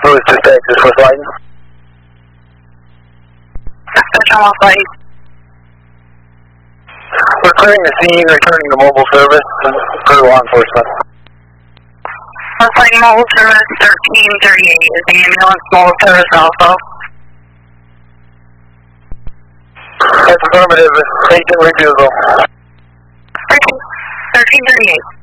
Louis Dispatch, this was Lighten. Dispatch, I'm off light. We're clearing the scene, returning to mobile service for law enforcement. Off light mobile service 1338 is the ambulance mobile service also. That's affirmative. Agent refusal. 1338.